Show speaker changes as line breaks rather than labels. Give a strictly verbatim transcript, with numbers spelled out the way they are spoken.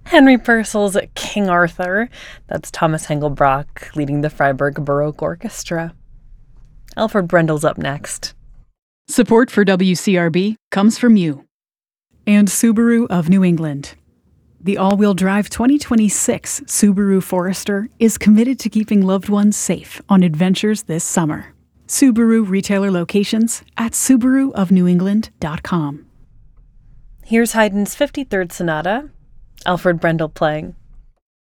Henry Purcell's King Arthur. That's Thomas Hengelbrock leading the Freiburg Baroque Orchestra. Alfred Brendel's up next.
Support for W C R B comes from you and Subaru of New England. The all-wheel drive twenty twenty-six Subaru Forester is committed to keeping loved ones safe on adventures this summer. Subaru retailer locations at subaru of new england dot com.
Here's Haydn's fifty-third Sonata, Alfred Brendel playing.